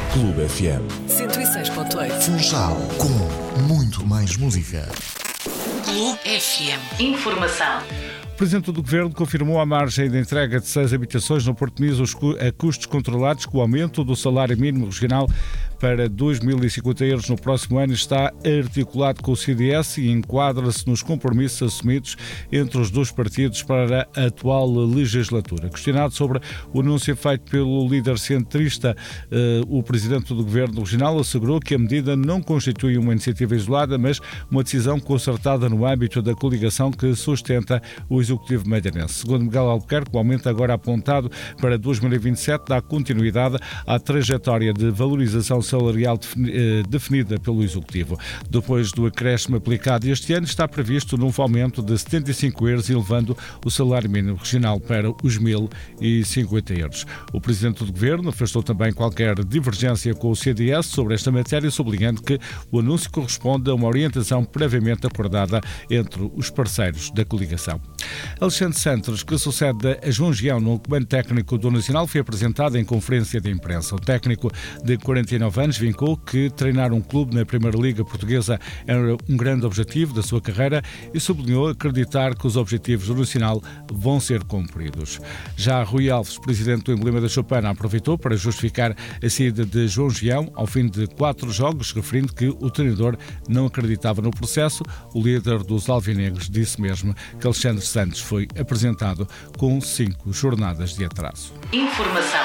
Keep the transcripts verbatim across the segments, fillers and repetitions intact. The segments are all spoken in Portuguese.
Clube F M. cento e seis ponto oito. Funchal, com muito mais música. Clube F M. Informação. O Presidente do Governo confirmou a margem de entrega de seis habitações no Porto Niso a custos controlados, com o aumento do salário mínimo regional para dois mil e cinquenta euros no próximo ano está articulado com o C D S e enquadra-se nos compromissos assumidos entre os dois partidos para a atual legislatura. Questionado sobre o anúncio feito pelo líder centrista, o Presidente do Governo regional assegurou que a medida não constitui uma iniciativa isolada, mas uma decisão concertada no âmbito da coligação que sustenta o Executivo madeirense. Segundo Miguel Albuquerque, o aumento agora apontado para dois mil e vinte e sete dá continuidade à trajetória de valorização salarial definida pelo Executivo. Depois do acréscimo aplicado este ano, está previsto um novo aumento de setenta e cinco euros, elevando o salário mínimo regional para os mil e cinquenta euros. O Presidente do Governo afastou também qualquer divergência com o C D S sobre esta matéria, sublinhando que o anúncio corresponde a uma orientação previamente acordada entre os parceiros da coligação. Alexandre Santos, que sucede a João Gião no comando técnico do Nacional, foi apresentado em conferência de imprensa. O técnico de quarenta e nove anos vincou que treinar um clube na Primeira Liga Portuguesa era um grande objetivo da sua carreira e sublinhou acreditar que os objetivos do Nacional vão ser cumpridos. Já Rui Alves, presidente do Emblema da Choupana, aproveitou para justificar a saída de João Gião ao fim de quatro jogos, referindo que o treinador não acreditava no processo. O líder dos alvinegros disse mesmo que Alexandre Santos foi apresentado com cinco jornadas de atraso. Informação.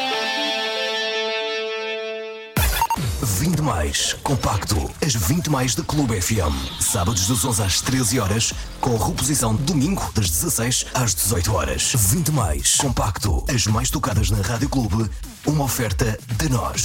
vinte mais, compacto, as vinte mais da Clube F M. Sábados das onze às treze horas, com reposição domingo das dezasseis às dezoito horas. vinte mais, compacto, as mais tocadas na Rádio Clube, uma oferta de nós.